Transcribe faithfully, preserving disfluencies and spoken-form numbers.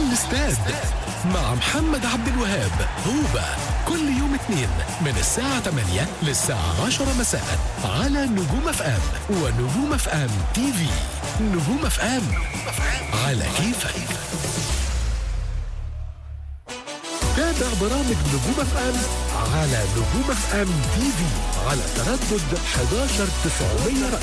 الاستاد مع محمد عبد الوهاب. هوبا كل يوم اثنين من الساعة ثمانية للساعة عشرة مساء على نجوم اف ام ونجوم اف ام تي في. نجوم اف ام على كيفك. تابع برامج نجوم اف ام على نجوم اف ام تي في على تردد أحد عشر تسعمية.